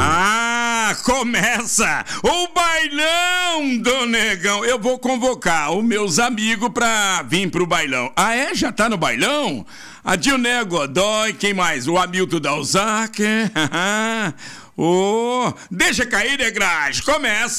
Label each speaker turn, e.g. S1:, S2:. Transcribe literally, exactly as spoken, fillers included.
S1: Ah, começa o bailão do Negão. Eu vou convocar os meus amigos pra vir pro bailão. Ah, é? Já tá no bailão? A Dioné Godoy, quem mais? O Hamilton Dalzac. Oh, deixa cair, negragem. Começa.